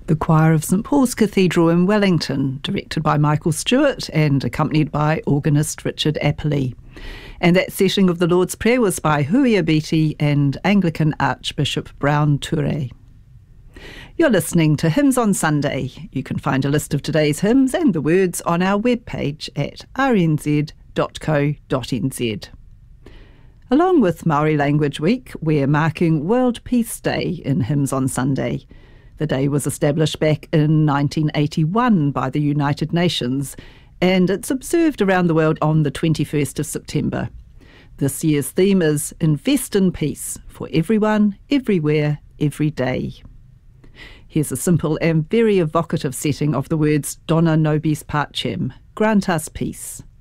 The choir of St Paul's Cathedral in Wellington, directed by Michael Stewart and accompanied by organist Richard Apperley. And that setting of the Lord's Prayer was by Hui Abiti and Anglican Archbishop Brown Ture. You're listening to Hymns on Sunday. You can find a list of today's hymns and the words on our webpage at rnz.co.nz. Along with Māori Language Week, we're marking World Peace Day in Hymns on Sunday. The day was established back in 1981 by the United Nations, and it's observed around the world on the 21st of September. This year's theme is Invest in Peace for everyone, everywhere, every day. Here's a simple and very evocative setting of the words Dona nobis pacem, grant us peace.